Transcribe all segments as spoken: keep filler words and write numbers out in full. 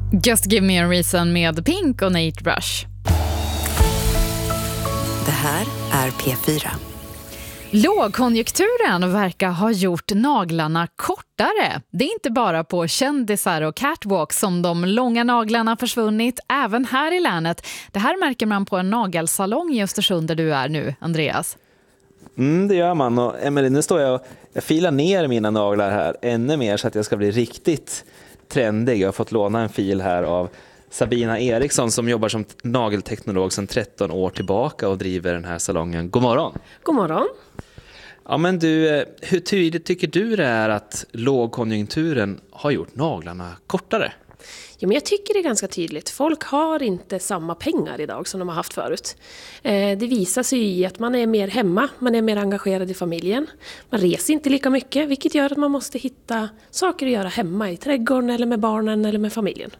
Just Give Me a Reason med Pink och Nate Rush. Det här är P fyra. Lågkonjunkturen verkar ha gjort naglarna kortare. Det är inte bara på kändisar och catwalk som de långa naglarna försvunnit, även här i länet. Det här märker man på en nagelsalong i Östersund där du är nu, Andreas. Mm, det gör man. Och Emelie, nu står jag och jag filar ner mina naglar här ännu mer så att jag ska bli riktigt trendig. Jag har fått låna en fil här av Sabina Eriksson som jobbar som nagelteknolog sedan tretton år tillbaka och driver den här salongen. God morgon! God morgon! Ja, men du, hur tydligt tycker du det är att lågkonjunkturen har gjort naglarna kortare? Jo, men jag tycker det är ganska tydligt. Folk har inte samma pengar idag som de har haft förut. Eh, det visar sig i att man är mer hemma, man är mer engagerad i familjen. Man reser inte lika mycket, vilket gör att man måste hitta saker att göra hemma i trädgården eller med barnen eller med familjen.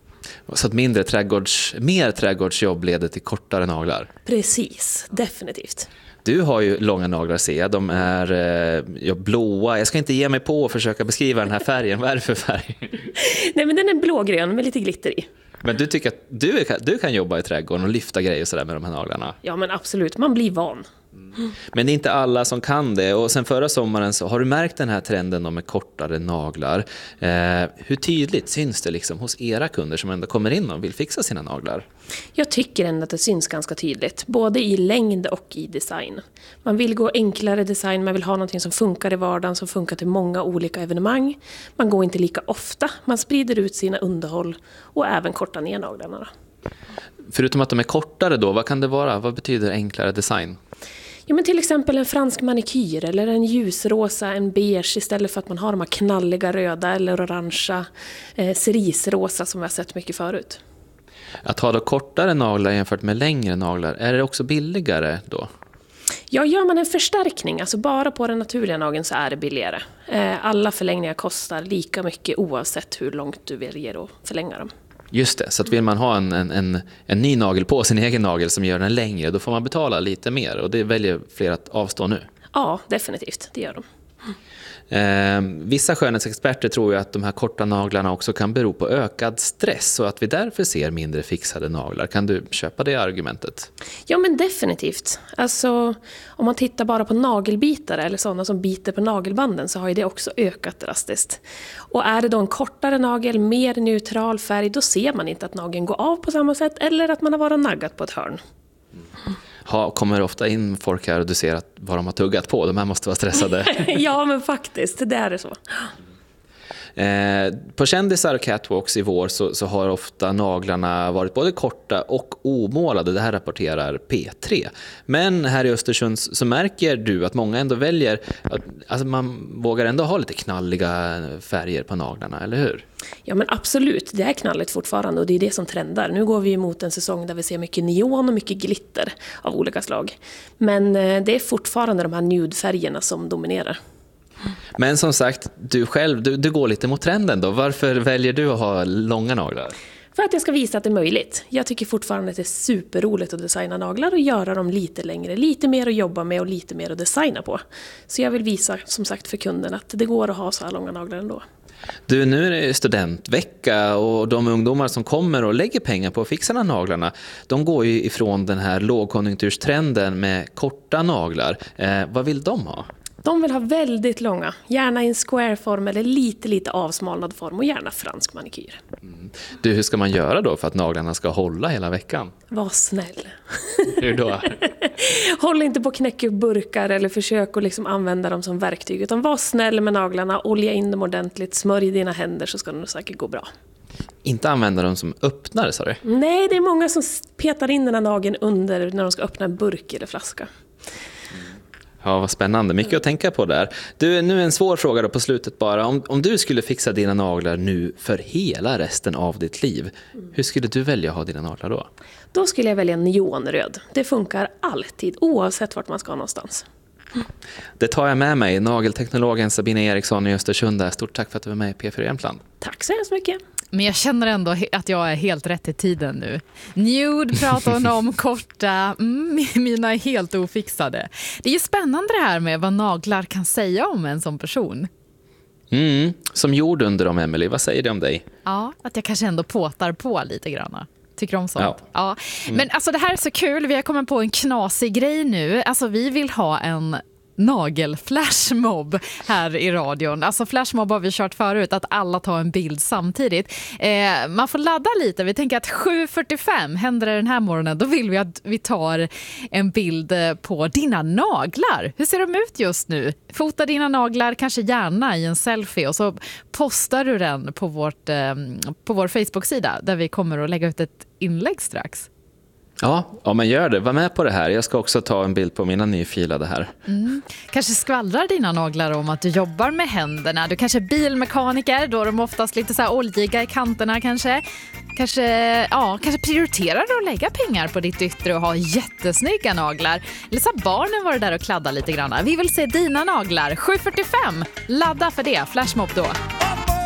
Så att mindre trädgårds, mer trädgårdsjobb leder till kortare naglar? Precis, definitivt. Du har ju långa naglar, ser jag. De är eh, blåa. Jag ska inte ge mig på att försöka beskriva den här färgen. Vad är det för färg? Nej, men den är blågrön med lite glitter i. Men du tycker att du, du kan jobba i trädgården och lyfta grejer och sådär med de här naglarna? Ja, men absolut. Man blir van. Mm. Men det är inte alla som kan det. Och sen förra sommaren så har du märkt den här trenden med kortare naglar. Eh, hur tydligt syns det liksom hos era kunder som ändå kommer in och vill fixa sina naglar? Jag tycker ändå att det syns ganska tydligt. Både i längd och i design. Man vill gå enklare design. Man vill ha någonting som funkar i vardagen. Som funkar till många olika evenemang. Man går inte lika ofta. Man sprider ut sina underhåll. Och även kortar ner naglarna. Förutom att de är kortare då, vad kan det vara? Vad betyder enklare design? Ja, men till exempel en fransk manikyr eller en ljusrosa, en beige istället för att man har de här knalliga röda eller orangea eh, cerisrosa som vi har sett mycket förut. Att ha då kortare naglar jämfört med längre naglar, är det också billigare då? Ja, gör man en förstärkning, alltså bara på den naturliga nageln så är det billigare. Eh, alla förlängningar kostar lika mycket oavsett hur långt du väljer att förlänga dem. Just det, så att vill man ha en, en, en, en ny nagel på sin egen nagel som gör den längre, då får man betala lite mer och det väljer fler att avstå nu. Ja, definitivt, det gör de. Eh, vissa skönhetsexperter tror ju att de här korta naglarna också kan bero på ökad stress och att vi därför ser mindre fixade naglar. Kan du köpa det argumentet? Ja, men definitivt. Alltså, om man tittar bara på nagelbitare eller sådana som biter på nagelbanden så har ju det också ökat drastiskt. Och är det då en kortare nagel, mer neutral färg, då ser man inte att nageln går av på samma sätt eller att man har varit naggat på ett hörn. Mm. Ha, kommer ofta in folk här och du ser att vad de har tuggat på. De här måste vara stressade. Ja, men faktiskt, det är det så. Eh, på kändisar och catwalks i vår så, så har ofta naglarna varit både korta och omålade. Det här rapporterar P tre. Men här i Östersund så märker du att många ändå väljer att alltså man vågar ändå ha lite knalliga färger på naglarna, eller hur? Ja, men absolut, det är knalligt fortfarande och det är det som trendar. Nu går vi emot en säsong där vi ser mycket neon och mycket glitter av olika slag. Men det är fortfarande de här nude-färgerna som dominerar. Men som sagt, du själv, du, du går lite mot trenden då. Varför väljer du att ha långa naglar? För att jag ska visa att det är möjligt. Jag tycker fortfarande att det är superroligt att designa naglar och göra dem lite längre. Lite mer att jobba med och lite mer att designa på. Så jag vill visa, som sagt, för kunden att det går att ha så här långa naglar ändå. Du, nu är det studentvecka och de ungdomar som kommer och lägger pengar på att fixa de naglarna, de går ju ifrån den här lågkonjunkturstrenden med korta naglar. Eh, vad vill de ha? De vill ha väldigt långa, gärna i en square-form eller lite lite avsmalnad form och gärna fransk manikyr. Mm. Du, hur ska man göra då för att naglarna ska hålla hela veckan? Var snäll. Hur då? Håll inte på att knäcka upp burkar eller försök att liksom använda dem som verktyg, utan var snäll med naglarna, olja in dem ordentligt, smörj dina händer så ska det nog säkert gå bra. Inte använda dem som öppnare, sa du? Nej, det är många som petar in den här nageln under när de ska öppna en burk eller flaska. Ja, vad spännande. Mycket att tänka på där. Du, nu är en svår fråga då på slutet bara. Om, om du skulle fixa dina naglar nu för hela resten av ditt liv, hur skulle du välja att ha dina naglar då? Då skulle jag välja neonröd. Det funkar alltid, oavsett vart man ska någonstans. Det tar jag med mig. Nagelteknologen Sabina Eriksson i Östersund. Stort tack för att du var med i P fyra Jämtland. Tack så hemskt mycket. Men jag känner ändå att jag är helt rätt i tiden nu. Nude pratar hon om, korta, mm, mina är helt ofixade. Det är ju spännande det här med vad naglar kan säga om en som person. Mm, som jord under dem, Emily. Vad säger det om dig? Ja, att jag kanske ändå påtar på lite grann. Tycker om sånt. Ja. Ja. Mm. Men alltså det här är så kul. Vi har kommit på en knasig grej nu. Alltså vi vill ha en nagelflashmob här i radion. Alltså flashmob har vi kört förut, att alla tar en bild samtidigt. Eh, man får ladda lite. Vi tänker att sju fyrtiofem händer det den här morgonen. Då vill vi att vi tar en bild på dina naglar. Hur ser de ut just nu? Fota dina naglar, kanske gärna i en selfie, och så postar du den på, vårt, eh, på vår Facebook-sida där vi kommer att lägga ut ett inlägg strax. Ja, ja, men gör det. Var med på det här. Jag ska också ta en bild på mina nyfilade här. Mm. Kanske skvallrar dina naglar om att du jobbar med händerna. Du kanske är bilmekaniker, då är de oftast lite så här oljiga i kanterna kanske. Kanske, ja, kanske prioriterar du att lägga pengar på ditt yttre och ha jättesnygga naglar. Eller så barnen var det där och kladda lite grann. Vi vill se dina naglar. sju fyrtiofem, ladda för det. Flashmob då.